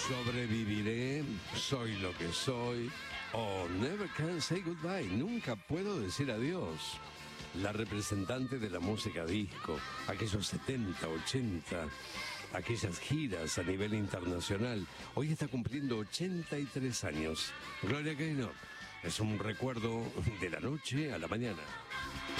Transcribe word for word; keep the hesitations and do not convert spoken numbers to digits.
Sobreviviré, soy lo que soy, o Never Can Say Goodbye, nunca puedo decir adiós. La representante de la música disco, aquellos setenta, ochenta, aquellas giras a nivel internacional, hoy está cumpliendo ochenta y tres años. Gloria Gaynor es un recuerdo de la noche a la mañana.